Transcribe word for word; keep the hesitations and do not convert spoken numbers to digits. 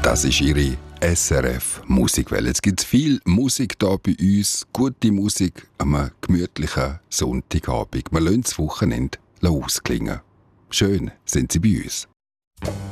Das ist Ihre S R F Musikwelle. Es gibt viel Musik hier bei uns, gute Musik am gemütlichen Sonntagabend. Wir lassen das Wochenende ausklingen. Schön sind Sie bei uns.